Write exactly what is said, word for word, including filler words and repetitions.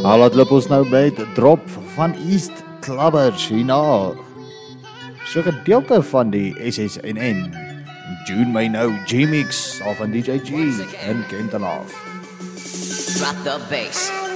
Al wat loop ons nou met Drop van East Clubbers hierna. So gedeelte van die S S N N. June May Nou G-Mix of van D J G en Kentelaaf. Drop the bass.